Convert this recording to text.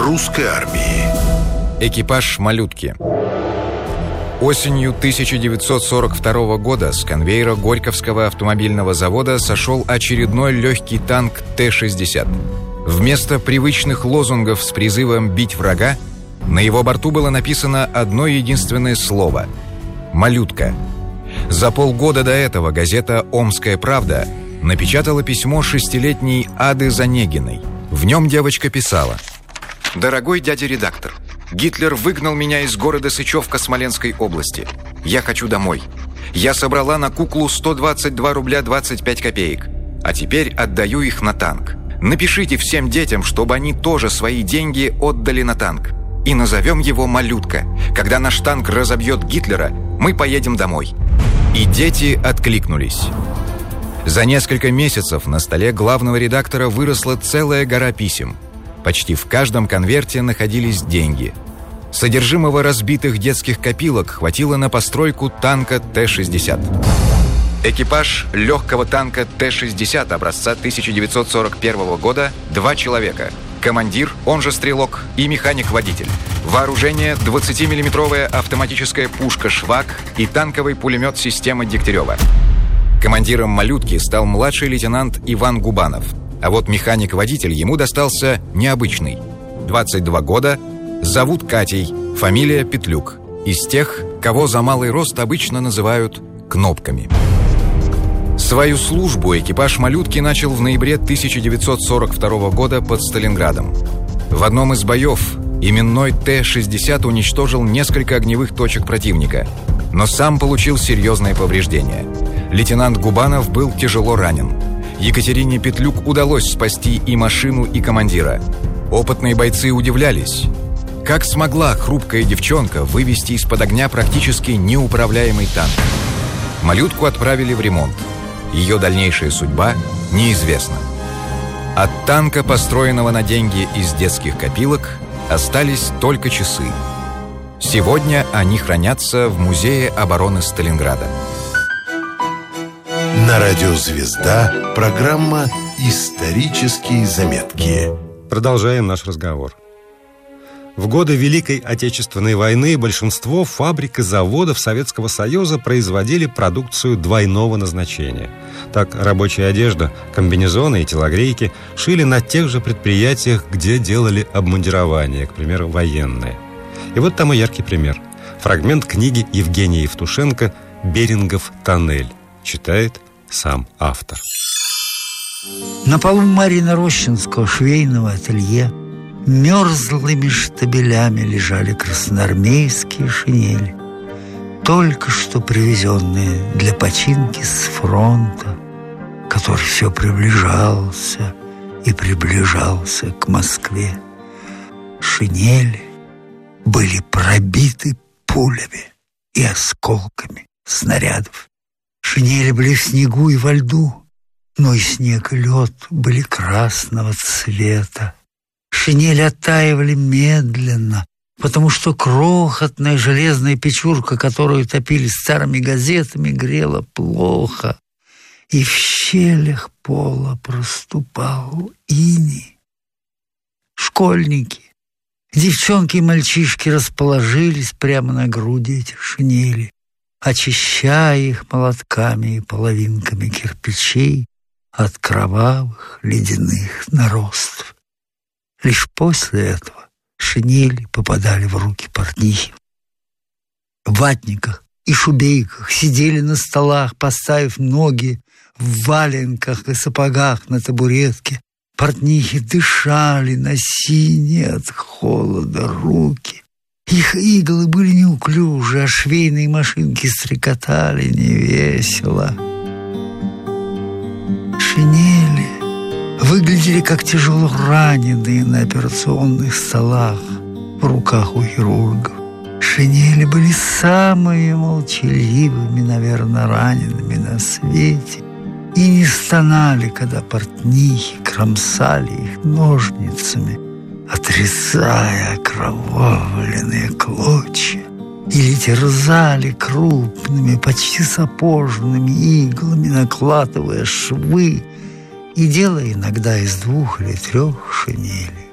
русской армии. Экипаж «Малютки». Осенью 1942 года с конвейера Горьковского автомобильного завода сошел очередной легкий танк Т-60. Вместо привычных лозунгов с призывом «бить врага» на его борту было написано одно единственное слово – «Малютка». За полгода до этого газета «Омская правда» напечатала письмо 6-летней Ады Занегиной. В нем девочка писала: «Дорогой дядя редактор, Гитлер выгнал меня из города Сычевка Смоленской области. Я хочу домой. Я собрала на куклу 122 рубля 25 копеек, а теперь отдаю их на танк. Напишите всем детям, чтобы они тоже свои деньги отдали на танк. И назовем его «Малютка». Когда наш танк разобьет Гитлера, мы поедем домой». И дети откликнулись. За несколько месяцев на столе главного редактора выросла целая гора писем. Почти в каждом конверте находились деньги. Содержимого разбитых детских копилок хватило на постройку танка Т-60. Экипаж легкого танка Т-60 образца 1941 года – 2 человека. Командир, он же стрелок, и механик-водитель. Вооружение – 20-миллиметровая автоматическая пушка «Швак» и танковый пулемет системы Дегтярева. Командиром «Малютки» стал младший лейтенант Иван Губанов. А вот механик-водитель ему достался необычный. 22 года, зовут Катей, фамилия Петлюк. Из тех, кого за малый рост обычно называют «кнопками». Свою службу экипаж «Малютки» начал в ноябре 1942 года под Сталинградом. В одном из боев именной Т-60 уничтожил несколько огневых точек противника, но сам получил серьезные повреждения. Лейтенант Губанов был тяжело ранен. Екатерине Петлюк удалось спасти и машину, и командира. Опытные бойцы удивлялись. Как смогла хрупкая девчонка вывести из-под огня практически неуправляемый танк? «Малютку» отправили в ремонт. Ее дальнейшая судьба неизвестна. От танка, построенного на деньги из детских копилок, остались только часы. Сегодня они хранятся в Музее обороны Сталинграда. На радио «Звезда» программа «Исторические заметки». Продолжаем наш разговор. В годы Великой Отечественной войны большинство фабрик и заводов Советского Союза производили продукцию двойного назначения. Так, рабочая одежда, комбинезоны и телогрейки шили на тех же предприятиях, где делали обмундирование, к примеру, военные. И вот там и яркий пример. Фрагмент книги Евгения Евтушенко «Берингов тоннель». Читает сам автор. На полу Марьино-Рощинского швейного ателье мерзлыми штабелями лежали красноармейские шинели, только что привезенные для починки с фронта, который все приближался и приближался к Москве. Шинели были пробиты пулями и осколками снарядов. Шинели были в снегу и во льду, но и снег, и лед были красного цвета. Шинели оттаивали медленно, потому что крохотная железная печурка, которую топили старыми газетами, грела плохо, и в щелях пола проступал иней. Школьники, девчонки и мальчишки расположились прямо на груди этих шинелей, очищая их молотками и половинками кирпичей от кровавых ледяных наростов. Лишь после этого шинели попадали в руки портнихи. В ватниках и шубейках сидели на столах, поставив ноги в валенках и сапогах на табуретке. Портнихи дышали на синие от холода руки. Их иглы были неуклюжи, а швейные машинки стрекотали невесело. Шинели выглядели как тяжело раненые на операционных столах в руках у хирургов. Шинели были самыми молчаливыми, наверное, ранеными на свете и не стонали, когда портнихи кромсали их ножницами, отрезая окровавленные клочья, или терзали крупными, почти сапожными иглами, накладывая швы и делая иногда из 2 или 3 шинелей.